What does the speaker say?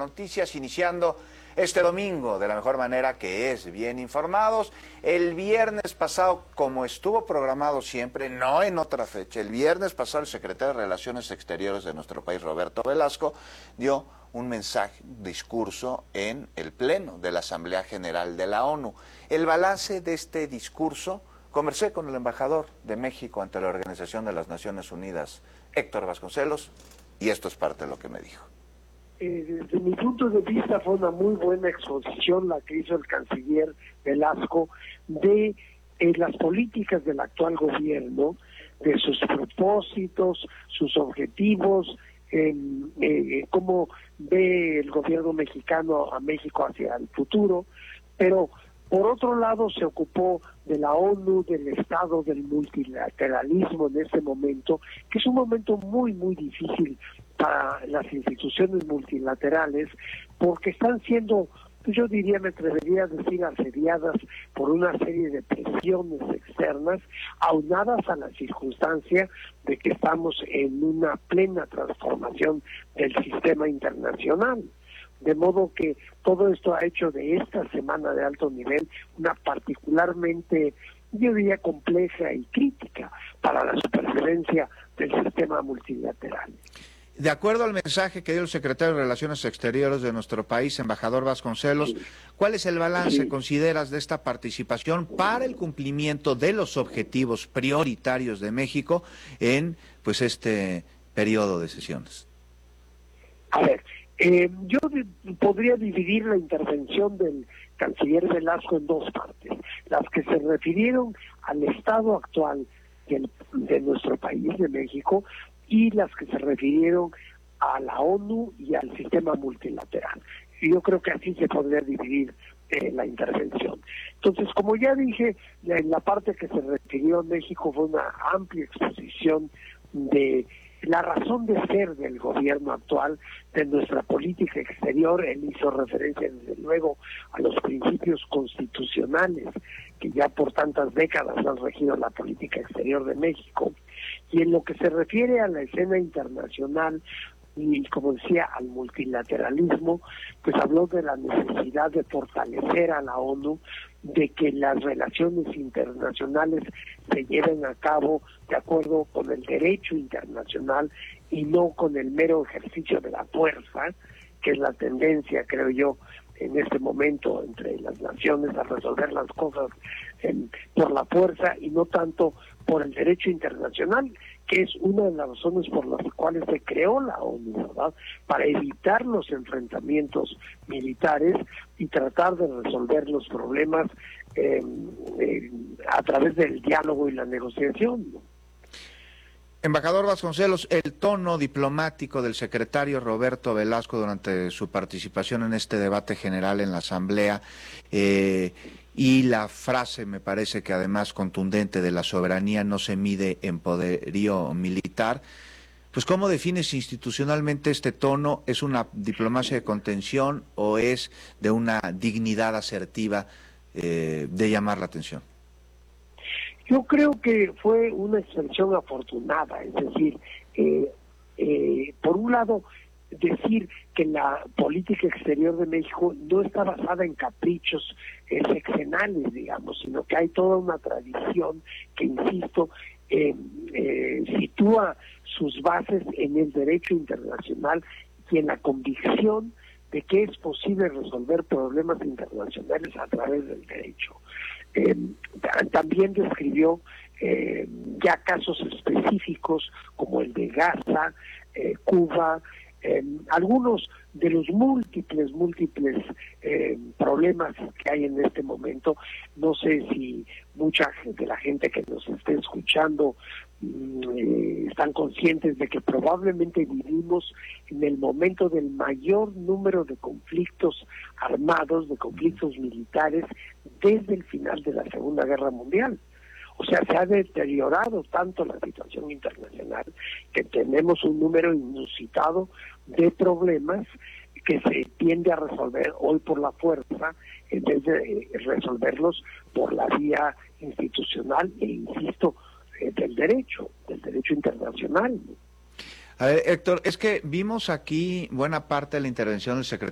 noticias, iniciando este domingo de la mejor manera, que es bien informados. El viernes pasado, como estuvo programado siempre, no en otra fecha, el viernes pasado el secretario de Relaciones Exteriores de nuestro país, Roberto Velasco, dio un mensaje, un discurso en el Pleno de la Asamblea General de la ONU. El balance de este discurso, conversé con el embajador de México ante la Organización de las Naciones Unidas, Héctor Vasconcelos, y esto es parte de lo que me dijo. Desde mi punto de vista fue una muy buena exposición la que hizo el canciller Velasco de las políticas del actual gobierno, de sus propósitos, sus objetivos, cómo ve el gobierno mexicano a México hacia el futuro, pero por otro lado se ocupó de la ONU, del Estado, del multilateralismo en este momento, que es un momento muy, muy difícil para las instituciones multilaterales, porque están siendo, yo diría, me atrevería a decir, asediadas por una serie de presiones externas, aunadas a la circunstancia de que estamos en una plena transformación del sistema internacional. De modo que todo esto ha hecho de esta semana de alto nivel una particularmente, yo diría, compleja y crítica para la supervivencia del sistema multilateral. De acuerdo al mensaje que dio el secretario de Relaciones Exteriores de nuestro país, embajador Vasconcelos, sí. ¿Cuál es el balance, consideras, de esta participación para el cumplimiento de los objetivos prioritarios de México en este periodo de sesiones? A ver, yo podría dividir la intervención del canciller Velasco en dos partes. Las que se refirieron al estado actual de nuestro país, de México, y las que se refirieron a la ONU y al sistema multilateral. Y yo creo que así se podría dividir la intervención. Entonces, como ya dije, en la parte que se refirió a México fue una amplia exposición de la razón de ser del gobierno actual, de nuestra política exterior. Él hizo referencia, desde luego, a los principios constitucionales que ya por tantas décadas han regido la política exterior de México. Y en lo que se refiere a la escena internacional y, como decía, al multilateralismo, pues habló de la necesidad de fortalecer a la ONU, de que las relaciones internacionales se lleven a cabo de acuerdo con el derecho internacional y no con el mero ejercicio de la fuerza, que es la tendencia, creo yo, en este momento entre las naciones a resolver las cosas por la fuerza y no tanto por el derecho internacional, que es una de las razones por las cuales se creó la ONU, ¿verdad? Para evitar los enfrentamientos militares y tratar de resolver los problemas a través del diálogo y la negociación, ¿no? Embajador Vasconcelos, el tono diplomático del secretario Roberto Velasco durante su participación en este debate general en la Asamblea y la frase, me parece que además contundente, de la soberanía no se mide en poderío militar, pues ¿cómo defines institucionalmente este tono? ¿Es una diplomacia de contención o es de una dignidad asertiva de llamar la atención? Yo creo que fue una expresión afortunada, es decir, por un lado, decir que la política exterior de México no está basada en caprichos sexenales, digamos, sino que hay toda una tradición que, insisto, sitúa sus bases en el derecho internacional y en la convicción de que es posible resolver problemas internacionales a través del derecho. También describió ya casos específicos como el de Gaza, Cuba, algunos de los múltiples problemas que hay en este momento. No sé si mucha de la gente que nos esté escuchando están conscientes de que probablemente vivimos en el momento del mayor número de conflictos armados, de conflictos militares, desde el final de la Segunda Guerra Mundial. O sea, se ha deteriorado tanto la situación internacional que tenemos un número inusitado de problemas que se tiende a resolver hoy por la fuerza en vez de resolverlos por la vía institucional e, insisto, del derecho internacional. A ver, Héctor, es que vimos aquí buena parte de la intervención del secretario